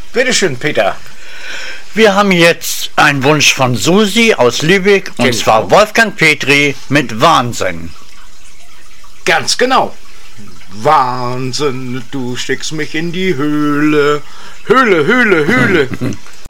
Bitteschön, Peter. Wir haben jetzt einen Wunsch von Susi aus Lübeck, und zwar Wolfgang Petri mit Wahnsinn. Ganz genau. Wahnsinn, du steckst mich in die Höhle. Höhle, Höhle, Höhle.